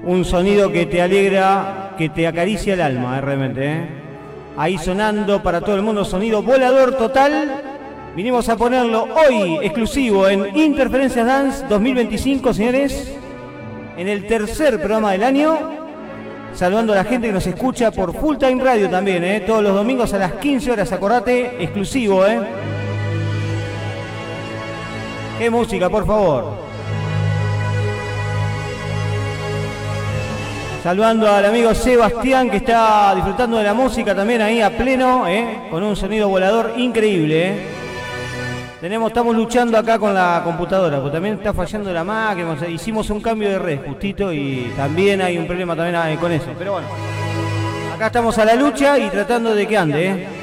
Un sonido que te alegra, que te acaricia el alma, realmente. Ahí sonando para todo el mundo, sonido volador total. Vinimos a ponerlo hoy, exclusivo, en Interferencias Dance 2025, señores. En el tercer programa del año. Saludando a la gente que nos escucha por Full Time Radio también, todos los domingos a las 15 horas, acordate, exclusivo, Qué música, por favor. Saludando al amigo Sebastián, que está disfrutando de la música también ahí a pleno, con un sonido volador increíble, Estamos luchando acá con la computadora, porque también está fallando la máquina. Hicimos un cambio de red justito y también hay un problema también con eso. Pero bueno, acá estamos a la lucha y tratando de que ande,